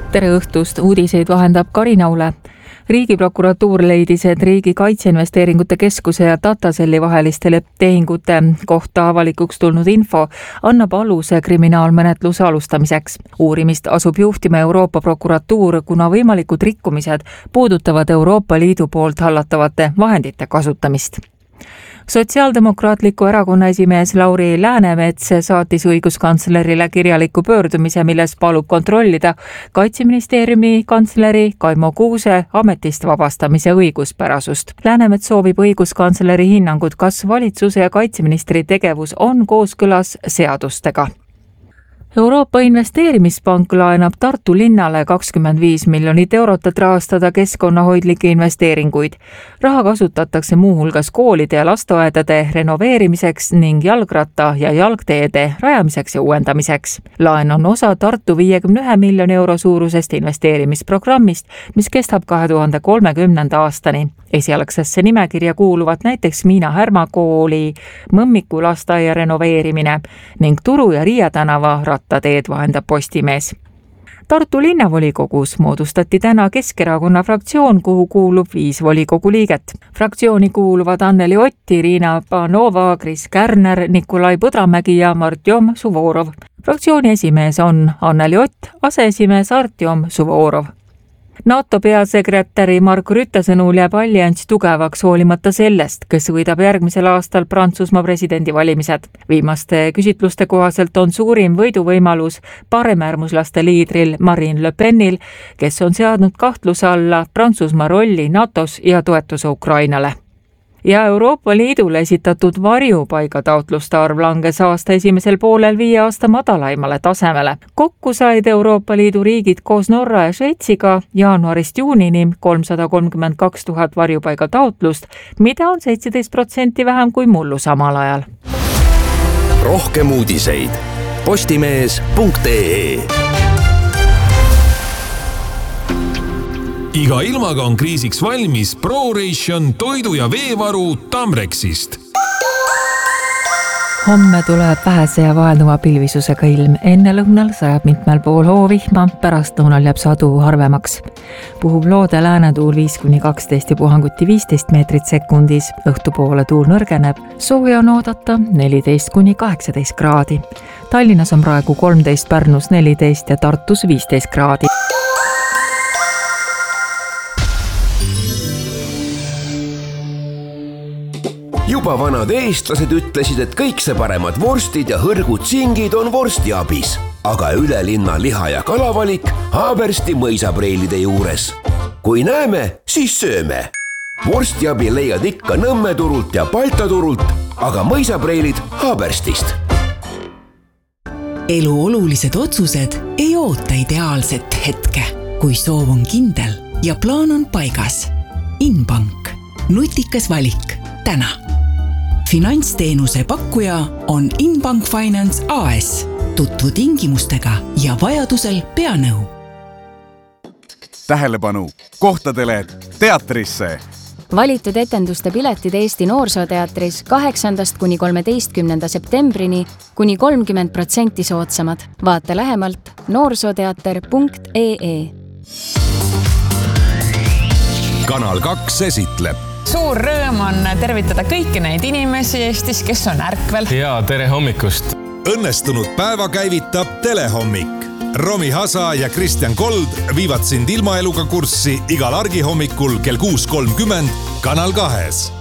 Tere õhtust, uudiseid vahendab Karina Ule. Riigiprokuratuur leidis, et Riigi Kaitseinvesteeringute Keskuse ja Dataselli vahelistele tehingute kohta avalikuks tulnud info annab aluse kriminaalmenetluse alustamiseks. Uurimist asub juhtima Euroopa prokuratuur, kuna võimalikud rikkumised puudutavad Euroopa Liidu poolt hallatavate vahendite kasutamist. Sotsiaaldemokraatliku erakonna esimees Lauri Läänemets saatis õiguskantslerile kirjaliku pöördumise, milles palub kontrollida Kaitseministeeriumi kantsleri Kaimo Kuuse ametist vabastamise õiguspärasust. Läänemets soovib õiguskantsleri hinnangut, kas valitsuse ja kaitseministri tegevus on kooskõlas seadustega. Euroopa Investeerimispank laenab Tartu linnale 25 miljonit eurot, et rahastada keskkonnahoidlikke investeeringuid. Raha kasutatakse muuhulgas koolide ja lasteaedade renoveerimiseks ning jalgratta- ja jalgteede rajamiseks ja uuendamiseks. Laen on osa Tartu 51 miljoni euro suurusest investeerimisprogrammist, mis kestab 2030. aastani. Esialgsesse nimekirja kuuluvad näiteks Miina Härma kooli, Mõmmiku lasteaia renoveerimine ning Turu ja Riia tänava rattateed, vahendab Postimees. Tartu linnavolikogus moodustati täna Keskerakonna fraktsioon, kuhu kuulub 5 volikogu liiget. Fraktsiooni kuuluvad Anneli Ott, Irina Panova, Kris Kärner, Nikolai Põdramägi ja Martjom Suvorov. Fraktsiooni esimees on Anneli Ott, aseesimees Artjom Suvorov. NATO peasekretäri Mark Rutte sõnul jääb allianss tugevaks hoolimata sellest, kes võidab järgmisel aastal Prantsusmaa presidendivalimised. Viimaste küsitluste kohaselt on suurim võiduvõimalus paremäärmuslaste liidril Marine Le Penil, kes on seadnud kahtluse alla Prantsusmaa rolli NATOs ja toetuse Ukrainale. Ja Euroopa Liidule esitatud varjupaigataotluste arv langes aasta esimesel poolel 5 aasta madalaimale tasemele. Kokku said Euroopa Liidu riigid koos Norra ja Šveitsiga jaanuarist juunini 332 000 varjupaigataotlust, mida on 17% vähem kui mullu samal ajal. Rohkem uudiseid postimees.ee. Iga ilmaga on kriisiks valmis ProRation toidu- ja veevaru Tamrexist. Homme tuleb vähese ja vaelduva pilvisusega ilm. Enne lõunal sajab mitmel pool hoovihma, pärast lõunal jääb sadu harvemaks. Puhub loode läänetuul 5-12 ja puhanguti 15 meetrit sekundis. Õhtupoole tuul nõrgeneb. Sooja on oodata 14-18 kraadi. Tallinnas on praegu 13, Pärnus 14 ja Tartus 15 kraadi. Juba vanad eestlased ütlesid, et kõik see paremad vorstid ja hõrgud singid on vorstiabis. Aga ülelinna liha- ja kalavalik Haabersti mõisapreilide juures. Kui näeme, siis sööme. Vorstiabi leiad ikka Nõmme turult ja Balta turult, aga mõisapreilid Haaberstist. Elu olulised otsused ei oota ideaalset hetke, kui soov on kindel ja plaan on paigas. Inbank. Nutikas valik. Täna. Finantsteenuse pakkuja on Inbank Finance AS. Tutvu tingimustega ja vajadusel pea nõu. Tähelepanu! Kohtadele teatrisse! Valitud etenduste piletid Eesti Noorsooteatris 8-13. septembrini kuni 30% soodsamad. Vaata lähemalt noorsooteater.ee. Kanal 2 esitleb. Suur rõõm on tervitada kõiki neid inimesi Eestis, kes on ärkvel. Ja tere hommikust! Õnnestunud päeva käivitab Telehommik. Romi Hasa ja Kristjan Kold viivad sind ilmaeluga kurssi igal argihommikul kell 6.30 Kanal 2.